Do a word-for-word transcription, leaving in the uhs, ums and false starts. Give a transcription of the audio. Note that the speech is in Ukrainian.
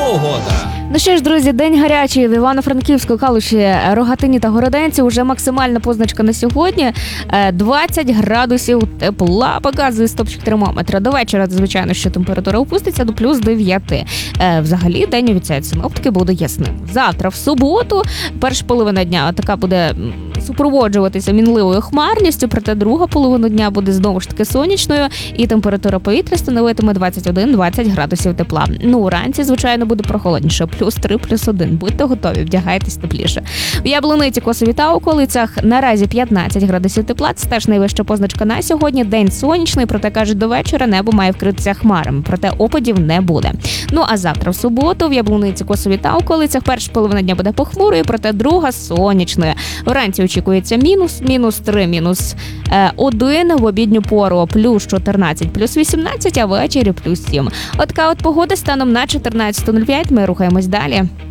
погода. Ну що ж, друзі, день гарячий в Івано-Франківську, Калуші, Рогатині та Городенці. Уже максимальна позначка на сьогодні. двадцять градусів тепла показує стопчик термометра. До вечора, звичайно, що температура опуститься до плюс дев'яти. Взагалі, день обіцяють синоптики буде ясним. Завтра, в суботу, перша половина дня така буде супроводжуватися мінливою хмарністю, проте друга половина дня буде знову ж таки сонячною, і температура повітря становитиме двадцять один - двадцять градусів тепла. Ну, уранці, звичайно, буде прохолодніше. плюс три, плюс один. Будьте готові, вдягайтесь тепліше. В Яблуниці, Косові та околицях наразі п'ятнадцять градусів тепла. Це теж найвища позначка на сьогодні. День сонячний, проте, кажуть, до вечора небо має вкритися хмарами, проте опадів не буде. Ну, а завтра, в суботу, в Яблуниці, Косові та околицях перша половина дня буде похмурою, проте друга сонячною. Вранці очікується мінус, мінус три, мінус один, в обідню пору плюс чотирнадцять, плюс вісімнадцять, а ввечері плюс сім. От така от погода станом на чотирнадцята нуль п'ять. Ми рухаємось далі.